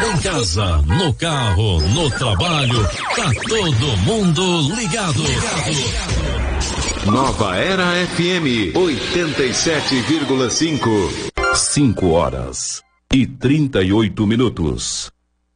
Em casa, no carro, no trabalho, tá todo mundo ligado. Nova Era FM 87,5. 5 horas e 38 minutos.